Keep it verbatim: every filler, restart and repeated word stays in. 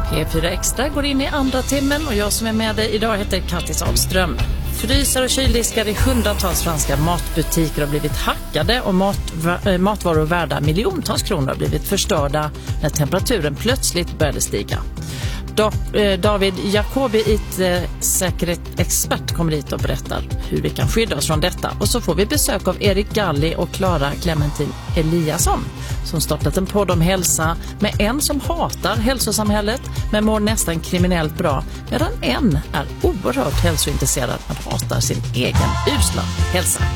P fyra Extra går in i andra timmen och jag som är med dig idag heter Kattis Ahlström. Frysar och kyldiskar i hundratals franska matbutiker har blivit hackade och mat, matvaror värda miljontals kronor har blivit förstörda när temperaturen plötsligt började stiga. David Jacobi, it-säkerhetsexpert, kommer hit och berättar hur vi kan skydda oss från detta. Och så får vi besök av Erik Galli och Clara Clementin Eliasson som startat en podd om hälsa med en som hatar hälsosamhället men mår nästan kriminellt bra, medan en är oerhört hälsointresserad och hatar sin egen usla hälsa.